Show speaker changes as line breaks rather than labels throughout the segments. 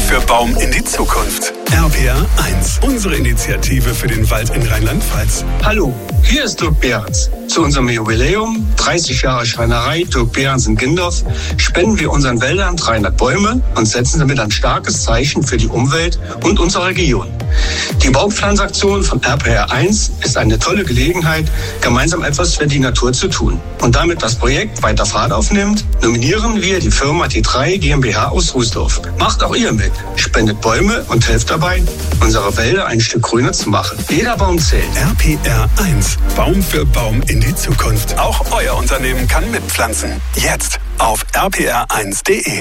für Baum in die Zukunft. RPR 1, unsere Initiative für den Wald in Rheinland-Pfalz.
Hallo, hier ist Dirk Behrens. Zu unserem Jubiläum, 30 Jahre Schreinerei Dirk Behrens in Gindorf, spenden wir unseren Wäldern 300 Bäume und setzen damit ein starkes Zeichen für die Umwelt und unsere Region. Die Baumpflanzaktion von RPR 1 ist eine tolle Gelegenheit, gemeinsam etwas für die Natur zu tun. Und damit das Projekt weiter Fahrt aufnimmt, nominieren wir die Firma T3 GmbH aus Rußdorf. Macht auch ihr mit, spendet Bäume und helft dabei, unsere Wälder ein Stück grüner zu machen. Jeder Baum zählt.
RPR 1, Baum für Baum in die Zukunft. Auch euer Unternehmen kann mitpflanzen. Jetzt auf rpr1.de.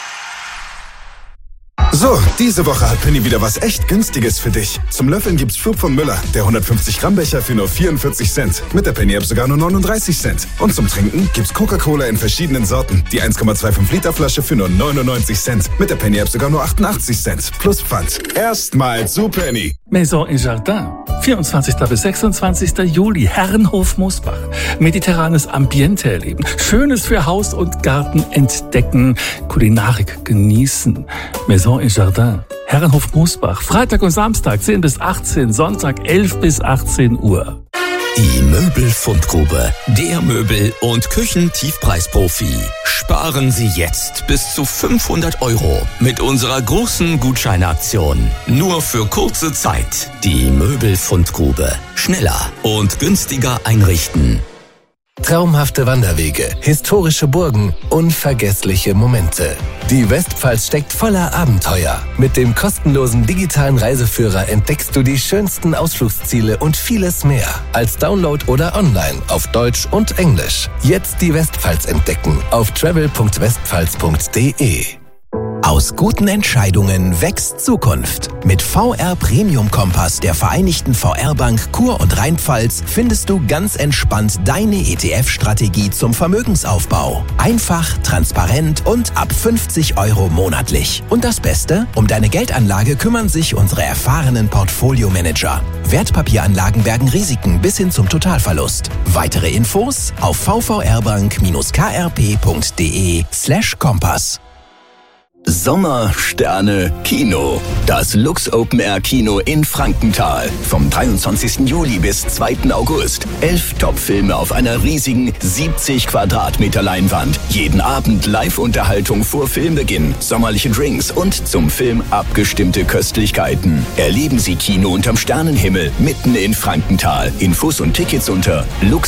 So, diese Woche hat Penny wieder was echt Günstiges für dich. Zum Löffeln gibt's Schub von Müller, der 150-Gramm-Becher für nur 44 Cent. Mit der Penny-App sogar nur 39 Cent. Und zum Trinken gibt's Coca-Cola in verschiedenen Sorten. Die 1,25 Liter Flasche für nur 99 Cent. Mit der Penny-App sogar nur 88 Cent. Plus Pfand. Erstmal zu Penny.
Maison et Jardin. 24. bis 26. Juli. Herrenhof Mosbach. Mediterranes Ambiente erleben. Schönes für Haus und Garten entdecken. Kulinarik genießen. Maison et Jardin. Herrenhof Mosbach. Freitag und Samstag 10 bis 18. Sonntag 11 bis 18 Uhr.
Die Möbelfundgrube, der Möbel- und Küchentiefpreisprofi. Sparen Sie jetzt bis zu 500 € mit unserer großen Gutscheinaktion. Nur für kurze Zeit. Die Möbelfundgrube. Schneller und günstiger einrichten.
Traumhafte Wanderwege, historische Burgen, unvergessliche Momente. Die Westpfalz steckt voller Abenteuer. Mit dem kostenlosen digitalen Reiseführer entdeckst du die schönsten Ausflugsziele und vieles mehr. Als Download oder online auf Deutsch und Englisch. Jetzt die Westpfalz entdecken auf travel.westpfalz.de.
Aus guten Entscheidungen wächst Zukunft. Mit VR Premium Kompass der Vereinigten VR-Bank Kur- und Rheinpfalz findest du ganz entspannt deine ETF-Strategie zum Vermögensaufbau. Einfach, transparent und ab 50 € monatlich. Und das Beste? Um deine Geldanlage kümmern sich unsere erfahrenen Portfolio-Manager. Wertpapieranlagen bergen Risiken bis hin zum Totalverlust. Weitere Infos auf vvrbank-krp.de/Kompass. Sommer, Sterne, Kino. Das Lux Open Air Kino in Frankenthal. Vom 23. Juli bis 2. August. 11 Top-Filme auf einer riesigen 70 Quadratmeter Leinwand. Jeden Abend Live-Unterhaltung vor Filmbeginn, sommerliche Drinks und zum Film abgestimmte Köstlichkeiten. Erleben Sie Kino unterm Sternenhimmel mitten in Frankenthal. Infos und Tickets unter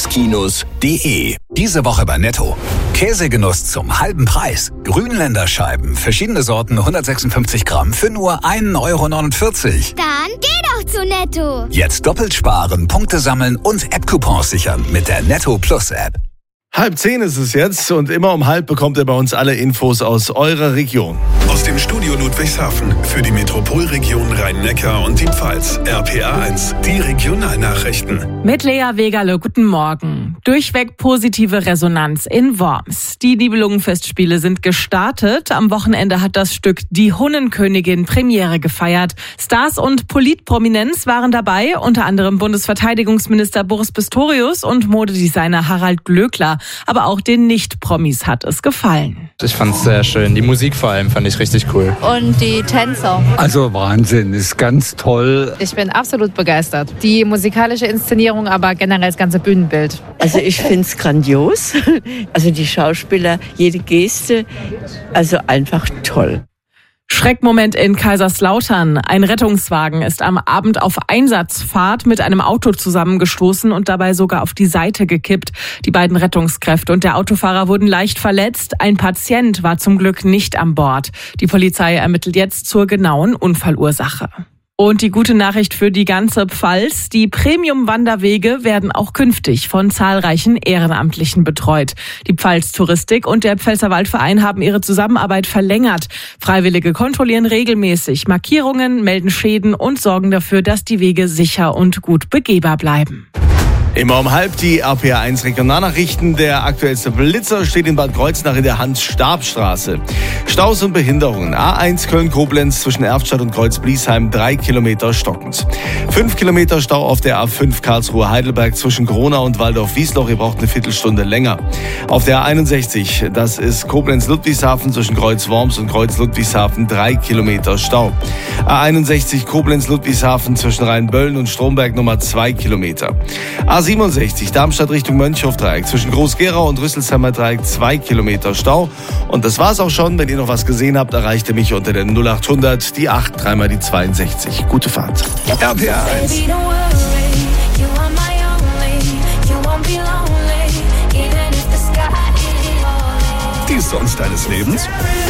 luxkinos.de.
Diese Woche bei Netto. Käsegenuss zum halben Preis. Grünländerscheiben, verschiedene Sorten, 156 Gramm für nur 1,49 €.
Dann geh doch zu Netto.
Jetzt doppelt sparen, Punkte sammeln und App-Coupons sichern mit der Netto Plus App.
9:30 ist es jetzt und immer um 9:30 bekommt ihr bei uns alle Infos aus eurer Region.
Aus dem Studio Ludwigshafen für die Metropolregion Rhein-Neckar und die Pfalz. RPR 1, die Regionalnachrichten.
Mit Lea Wegerle, guten Morgen. Durchweg positive Resonanz in Worms. Die Nibelungenfestspiele sind gestartet. Am Wochenende hat das Stück Die Hunnenkönigin Premiere gefeiert. Stars und Politprominenz waren dabei, unter anderem Bundesverteidigungsminister Boris Pistorius und Modedesigner Harald Glöckler. Aber auch den Nicht-Promis hat es gefallen.
Ich fand es sehr schön. Die Musik vor allem fand ich richtig cool.
Und die Tänzer.
Also Wahnsinn, ist ganz toll.
Ich bin absolut begeistert. Die musikalische Inszenierung, aber generell das ganze Bühnenbild.
Also ich finde es grandios. Also die Schauspieler, jede Geste, also einfach toll.
Schreckmoment in Kaiserslautern. Ein Rettungswagen ist am Abend auf Einsatzfahrt mit einem Auto zusammengestoßen und dabei sogar auf die Seite gekippt. Die beiden Rettungskräfte und der Autofahrer wurden leicht verletzt. Ein Patient war zum Glück nicht an Bord. Die Polizei ermittelt jetzt zur genauen Unfallursache. Und die gute Nachricht für die ganze Pfalz: Die Premium-Wanderwege werden auch künftig von zahlreichen Ehrenamtlichen betreut. Die Pfalz-Touristik und der Pfälzerwaldverein haben ihre Zusammenarbeit verlängert. Freiwillige kontrollieren regelmäßig Markierungen, melden Schäden und sorgen dafür, dass die Wege sicher und gut begehbar bleiben.
Immer um halb die RPR1 Regionalnachrichten. Der aktuellste Blitzer steht in Bad Kreuznach in der Hans-Stab-Straße. Staus und Behinderungen. A1 Köln-Koblenz zwischen Erftstadt und Kreuz-Bliesheim 3 Kilometer stockend. 5 Kilometer Stau auf der A5 Karlsruhe-Heidelberg zwischen Gronau und Waldorf-Wiesloch. Ihr braucht eine Viertelstunde länger. Auf der A61, das ist Koblenz-Ludwigshafen zwischen Kreuz-Worms und Kreuz-Ludwigshafen 3 Kilometer Stau. A61 Koblenz-Ludwigshafen zwischen Rheinböllen und Stromberg Nummer 2 Kilometer. A67 Darmstadt Richtung Mönchhof-Dreieck zwischen Groß-Gerau und Rüsselsheimer Dreieck 2 Kilometer Stau. Und das war's auch schon. Wenn ihr noch was gesehen habt, erreicht ihr mich unter der 0800 die 8 3 die 62. Gute Fahrt.
RPR1. Die Songs deines Lebens?